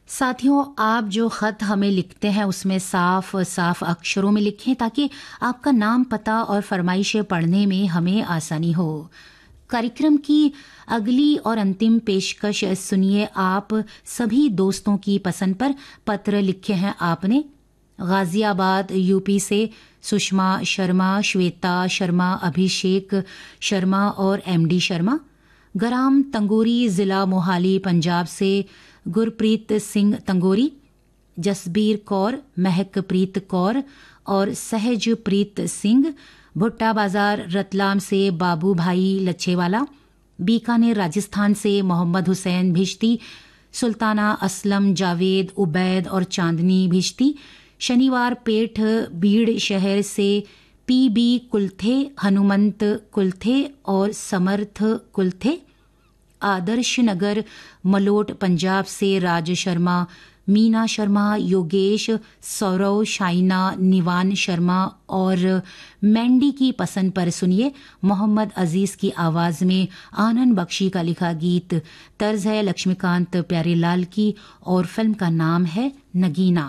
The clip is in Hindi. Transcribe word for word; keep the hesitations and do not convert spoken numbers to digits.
साथियों, आप जो ख़त हमें लिखते हैं उसमें साफ साफ अक्षरों में लिखें ताकि आपका नाम, पता और फरमाइशें पढ़ने में हमें आसानी हो। कार्यक्रम की अगली और अंतिम पेशकश सुनिए। आप सभी दोस्तों की पसंद पर पत्र लिखे हैं आपने। गाजियाबाद यूपी से सुषमा शर्मा, श्वेता शर्मा, अभिषेक शर्मा और एमडी शर्मा। ग्राम तंगोरी, जिला मोहाली, पंजाब से गुरप्रीत सिंह तंगोरी, जसबीर कौर, महकप्रीत कौर और सहजप्रीत सिंह। भुट्टा बाजार रतलाम से बाबू भाई लच्छेवाला। बीकानेर राजस्थान से मोहम्मद हुसैन भिश्ती, सुल्ताना असलम, जावेद, उबैद और चांदनी भिश्ती। शनिवार पेठ बीड़ शहर से पीबी कुलथे, हनुमंत कुलथे और समर्थ कुलथे। आदर्श नगर मलोट पंजाब से राज शर्मा, मीना शर्मा, योगेश, सौरव, शाइना, निवान शर्मा और मैंडी की पसंद पर सुनिए मोहम्मद अजीज की आवाज में आनंद बख्शी का लिखा गीत। तर्ज है लक्ष्मीकांत प्यारेलाल की और फिल्म का नाम है नगीना।